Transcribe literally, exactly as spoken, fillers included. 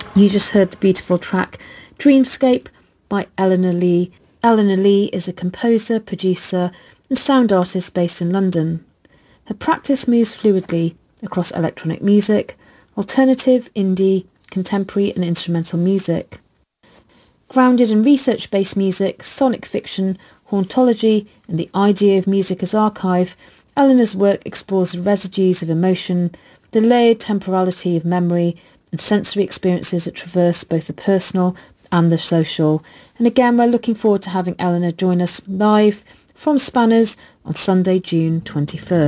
You just heard the beautiful track Dreamscape by Eleanor Lee. Eleanor Lee is a composer, producer and sound artist based in London. Her practice moves fluidly across electronic music, alternative, indie, contemporary and instrumental music. Grounded in research-based music, sonic fiction, hauntology and the idea of music as archive, Eleanor's work explores the residues of emotion, the layered temporality of memory and sensory experiences that traverse both the personal and the social. And again, we're looking forward to having Eleanor join us live from Spanners on Sunday, June twenty-first.